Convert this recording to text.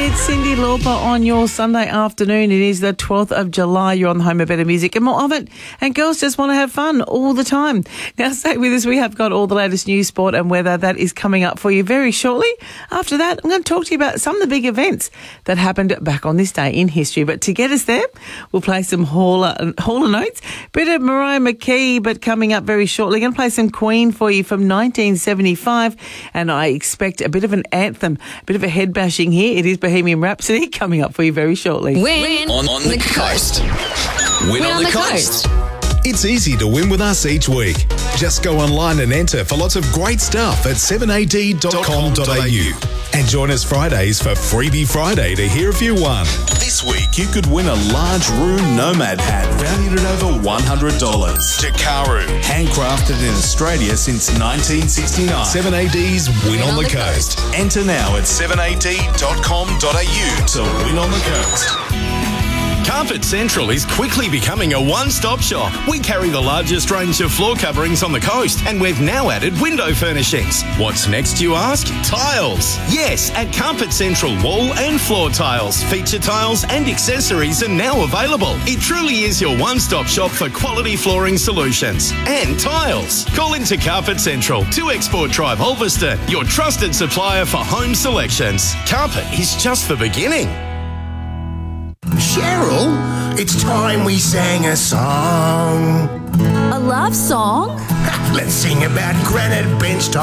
It's Cyndi Lauper on your Sunday afternoon. It is the 12th of July. You're on the Home of Better Music and more of it. And girls just want to have fun all the time. Now, stay with us. We have got all the latest news, sport and weather that is coming up for you very shortly. After that, I'm going to talk to you about some of the big events that happened back on this day in history. But to get us there, we'll play some Hall & Oates, bit of Mariah McKee, but coming up very shortly. Going to play some Queen for you from 1975. And I expect a bit of an anthem, a bit of a head bashing here. It is Bohemian Rhapsody coming up for you very shortly. Win on the coast. Win on the coast. It's easy to win with us each week. Just go online and enter for lots of great stuff at 7ad.com.au. And join us Fridays for Freebie Friday to hear if you won. This week you could win a large Room Nomad hat valued at over $100. Takaru, handcrafted in Australia since 1969. 7AD's Win on the Coast. Enter now at 7ad.com.au to win on the coast. Carpet Central is quickly becoming a one-stop shop. We carry the largest range of floor coverings on the coast, and we've now added window furnishings. What's next, you ask? Tiles. Yes, at Carpet Central, wall and floor tiles, feature tiles and accessories are now available. It truly is your one-stop shop for quality flooring solutions and tiles. Call into Carpet Central, 2 Export Drive, Ulverston, your trusted supplier for home selections. Carpet is just the beginning. Cheryl, it's time we sang a song. A love song? Let's sing about Granite Bench